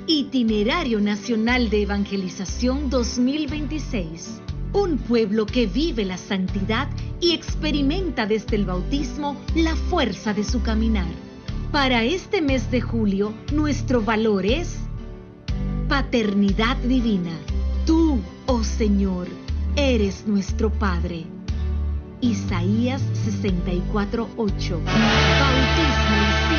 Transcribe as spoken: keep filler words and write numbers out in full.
Itinerario Nacional de Evangelización dos mil veintiséis. Un pueblo que vive la santidad y experimenta desde el bautismo la fuerza de su caminar. Para este mes de julio, nuestro valor es paternidad divina. Tú, oh Señor, eres nuestro Padre. Isaías sesenta y cuatro, ocho. Bautismo y